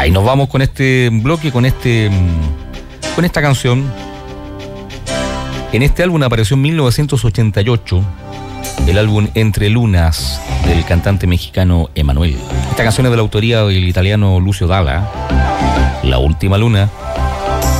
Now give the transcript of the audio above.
Ya, y nos vamos con este bloque, con esta canción. En este álbum apareció en 1988 el álbum Entre Lunas del cantante mexicano Emmanuel. Esta canción es de la autoría del italiano Lucio Dalla, La Última Luna.